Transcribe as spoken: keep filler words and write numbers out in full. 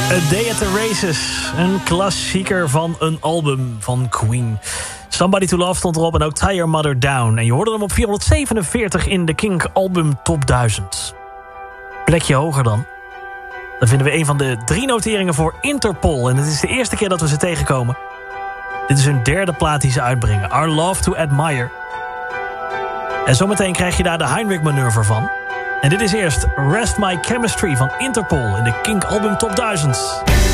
A Day at the Races, een klassieker van een album van Queen. Somebody to Love stond erop en ook Tie Your Mother Down. En je hoorde hem op vierhonderdzevenenveertig in de Kink Album Top duizend. Plekje hoger dan. Dan vinden we een van de drie noteringen voor Interpol. En het is de eerste keer dat we ze tegenkomen. Dit is hun derde plaat die ze uitbrengen. Our Love to Admire. En zometeen krijg je daar de Heinrich-manoeuvre van. En dit is eerst Rest My Chemistry van Interpol in de Kink Album Top duizend.